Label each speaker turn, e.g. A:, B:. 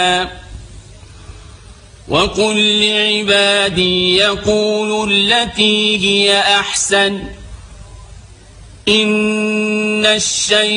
A: وقل لعبادي يقولوا التي هي أحسن إن الشيطان